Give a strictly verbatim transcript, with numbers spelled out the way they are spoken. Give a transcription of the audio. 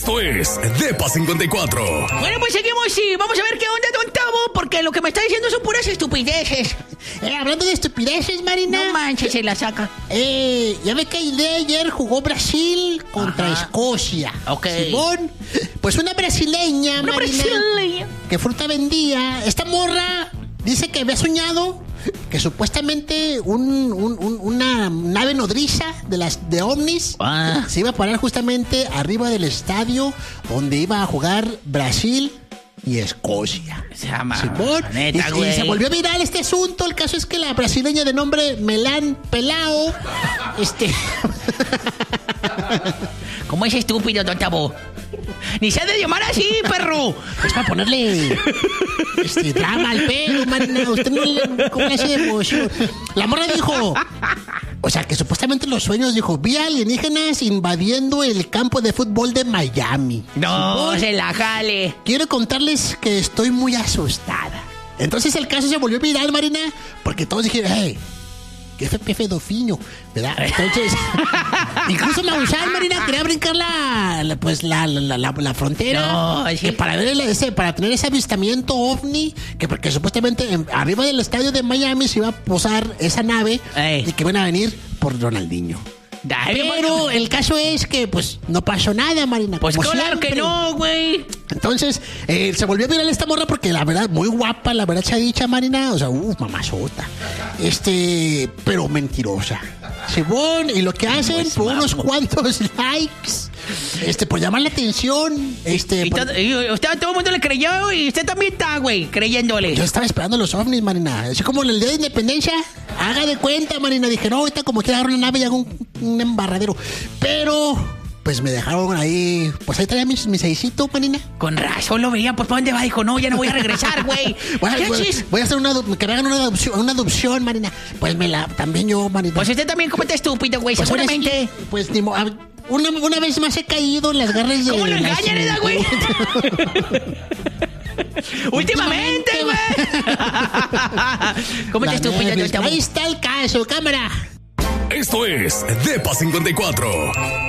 Esto es Depa cincuenta y cuatro. Bueno, pues seguimos y vamos a ver qué onda, don Tavo, porque lo que me está diciendo son puras estupideces. Eh, hablando de estupideces, Marina. No manches, se la saca. Eh, ya ve que el día de ayer jugó Brasil contra Ajá. Escocia. Ok. Simón, pues una brasileña, Una Marina, brasileña. que fruta vendía. Esta morra dice que había soñado que supuestamente un, un, un, una nave nodriza de las de ovnis Ah. se iba a parar justamente arriba del estadio donde iba a jugar Brasil y Escocia. Sama, Simón, neta, y, güey. y se volvió viral este asunto. El caso es que la brasileña de nombre Melán Pelao, este, ¿Cómo es estúpido, don Tavo? Ni se ha de llamar así, perro. es para ponerle este drama al pelo, Marina. Usted no le, ¿cómo le hace de emoción? La morra dijo, o sea, que supuestamente en los sueños dijo, vi a alienígenas invadiendo el campo de fútbol de Miami. No, Simón, se la jale. quiero contarles que estoy muy asustada. Entonces el caso se volvió viral, Marina, porque todos dijeron, hey, qué, fe, qué fedofiño, ¿verdad? Entonces, incluso Maussan, Marina, quería brincar la, la, pues, la, la, la, la frontera. No, sí. Que para, ver el- ese, para tener ese avistamiento ovni, que porque supuestamente en- arriba del estadio de Miami se iba a posar esa nave Ey. y que iban a venir por Ronaldinho. Dale, Pero mano. el caso es que, pues, no pasó nada, Marina. Pues como claro que siempre. no, güey. Entonces, eh, se volvió viral esta morra porque la verdad, muy guapa, la verdad se ha dicha, Marina. O sea, uff, mamazota. Este, pero mentirosa. Simón, y lo que hacen Pues, por unos vamos. cuantos likes, este, por llamar la atención, este, Y por- todo, y usted, todo el mundo le creyó y usted también está, güey, creyéndole. yo estaba esperando los ovnis, Marina. Así como en el día de independencia, haga de cuenta, Marina. Dije, no, ahorita como quiera agarrar una nave y hago un, un embarradero. Pero, pues me dejaron ahí, pues ahí traía mi, mi seisito, Marina. Con razón lo veía, pues ¿para dónde va? Dijo, no, ya no voy a regresar, güey. Voy a, ¿Qué voy- chis? voy a hacer una, adu- que me hagan una adopción, una adopción, Marina. Pues me la, también yo, Marina. Pues usted también comete estúpido, güey, Pues ahora seguramente. sí, pues ni mo- a- una, una vez más he caído en las garras de... ¿Cómo lo las- engañan, esa, güey? Últimamente, güey. Comete la estúpido, nervios. don Tavo. Ahí está el caso, cámara. Esto es Depa cincuenta y cuatro.